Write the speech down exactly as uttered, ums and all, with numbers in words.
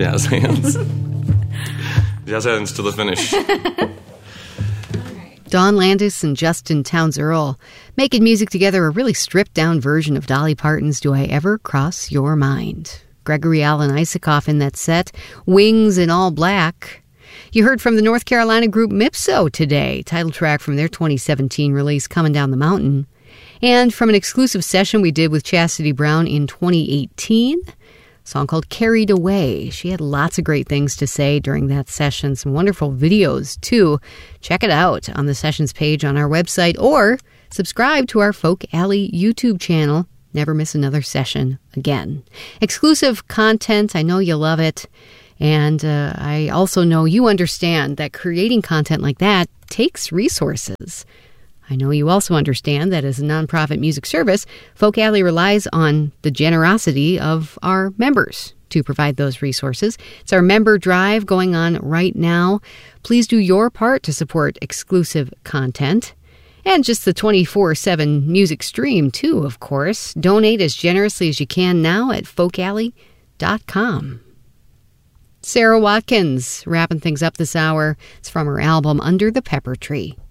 Jazz hands. Jazz hands to the finish. Dawn Landis and Justin Townes Earle making music together, a really stripped-down version of Dolly Parton's Do I Ever Cross Your Mind? Gregory Alan Isakov in that set, Wings in All Black. You heard from the North Carolina group Mipso today, title track from their twenty seventeen release, Coming Down the Mountain. And from an exclusive session we did with Chastity Brown in twenty eighteen, a song called Carried Away. She had lots of great things to say during that session, some wonderful videos too. Check it out on the sessions page on our website, or subscribe to our Folk Alley YouTube channel. Never miss another session again. Exclusive content, I know you love it. And uh, I also know you understand that creating content like that takes resources. I know you also understand that as a nonprofit music service, Folk Alley relies on the generosity of our members to provide those resources. It's our member drive going on right now. Please do your part to support exclusive content. And just the twenty-four seven music stream, too, of course. Donate as generously as you can now at folk alley dot com. Sarah Watkins wrapping things up this hour. It's from her album Under the Pepper Tree.